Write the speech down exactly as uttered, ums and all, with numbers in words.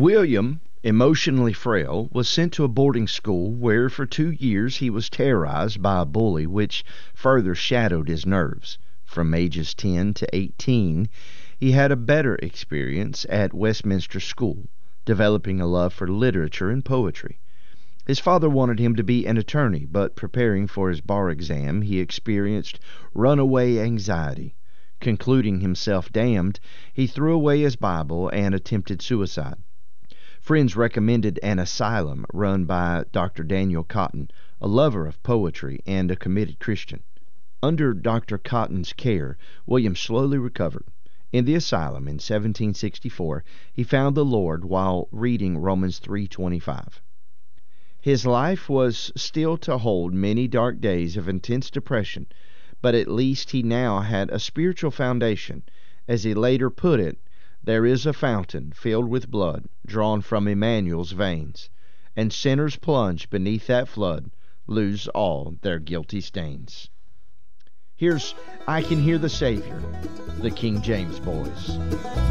William, emotionally frail, was sent to a boarding school where for two years he was terrorized by a bully, which further shadowed his nerves. From ages ten to eighteen, he had a better experience at Westminster School, developing a love for literature and poetry. His father wanted him to be an attorney, but preparing for his bar exam, he experienced runaway anxiety. Concluding himself damned, he threw away his Bible and attempted suicide. Friends recommended an asylum run by Doctor Daniel Cotton, a lover of poetry and a committed Christian. Under Doctor Cotton's care, William slowly recovered. In the asylum in seventeen sixty-four, he found the Lord while reading Romans three twenty-five. His life was still to hold many dark days of intense depression, but at least he now had a spiritual foundation. As he later put it, "There is a fountain filled with blood, drawn from Emmanuel's veins, and sinners plunged beneath that flood lose all their guilty stains." Here's "I Can Hear the Savior," the King James Boys.